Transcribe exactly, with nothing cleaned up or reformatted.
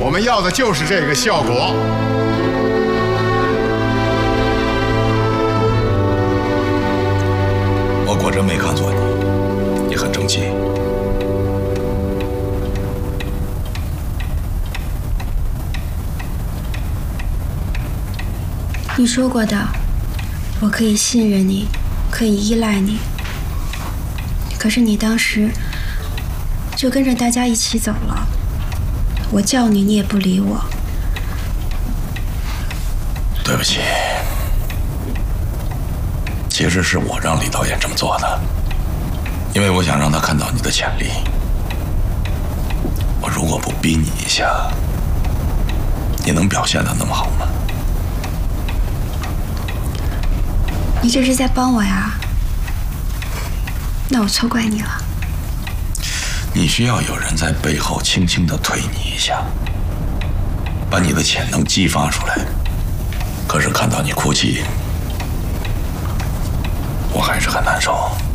我们要的就是这个效果。 我果真没看错你，你很争气。 你说过的，我可以信任你，可以依赖你。可是你当时就跟着大家一起走了，我叫你，你也不理我。 对不起，其实是我让李导演这么做的，因为我想让他看到你的潜力。我如果不逼你一下，你能表现得那么好吗？ 你这是在帮我呀？那我错怪你了。 你需要有人在背后轻轻地推你一下，把你的潜能激发出来。可是看到你哭泣，我还是很难受。